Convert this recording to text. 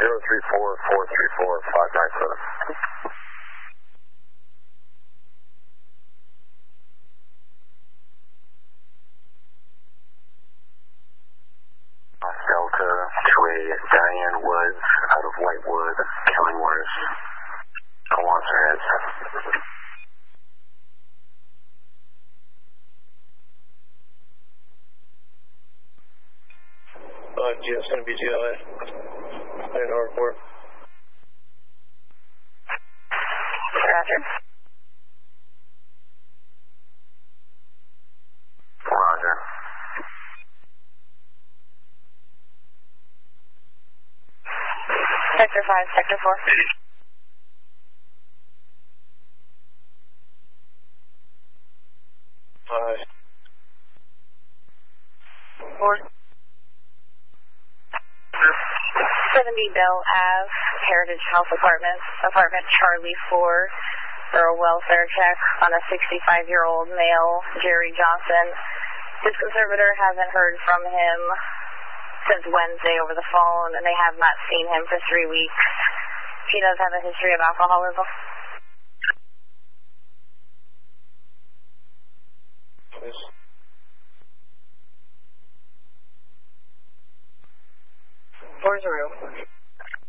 034-434-597. Delta to a Diane Woods out of Whitewood, Killingworth. No answer heads. It's going to be GLA. In our report. Roger. Roger. Sector 5, Sector 4. Hi. 4. 70 Bell Ave, Heritage House Apartments, apartment Charlie 4, for a welfare check on a 65-year-old male, Jerry Johnson. His conservator hasn't heard from him since Wednesday over the phone, and they have not seen him for 3 weeks. He does have a history of alcoholism. Yes. 4-0.